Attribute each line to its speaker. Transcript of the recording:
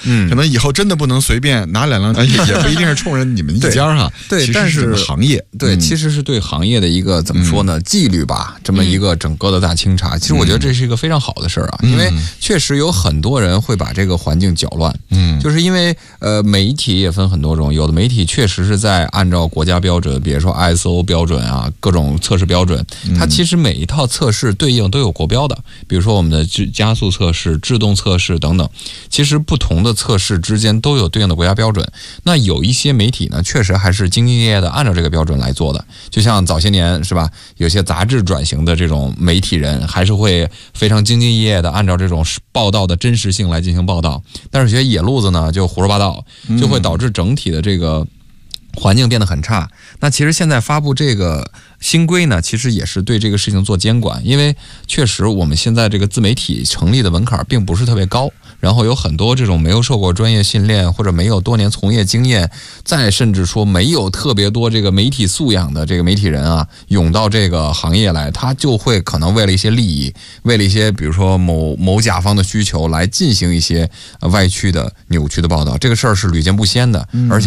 Speaker 1: 可能以后真的不能随便拿2辆，也不一定是冲着你们一家哈。
Speaker 2: 对，
Speaker 1: 其实是整个行业，
Speaker 2: 对，其实是对行业的一个怎么说呢，纪律吧，这么一个整个的大清查。其实我觉得这是一个非常好的事儿啊，因为确实有很多人会把这个环境搅乱。就是因为媒体也分很多种，有的媒体确实是在按照国家标准，比如说 ISO 标准啊，各种测试标准，它其实每一套测试对应都有国标的，比如说我们的加速测试、制动测试等等，其实不同的测试之间都有对应的国家标准。那有一些媒体呢，确实还是兢兢业业的按照这个标准来做的，就像早些年是吧，有些杂志转型的这种媒体人，还是会非常兢兢业业的按照这种报道的真实性来进行报道。但是有些野路子呢，就胡说八道，就会导致整体的这个环境变得很差。那其实现在发布这个新规呢，其实也是对这个事情做监管，因为确实我们现在这个自媒体成立的门槛并不是特别高，然后有很多这种没有受过专业训练或者没有多年从业经验，再甚至说没有特别多这个媒体素养的这个媒体人啊，涌到这个行业来，他就会可能为了一些利益，为了一些比如说某甲方的需求来进行一些歪曲的扭曲的报道，这个事儿是屡见不鲜的，而且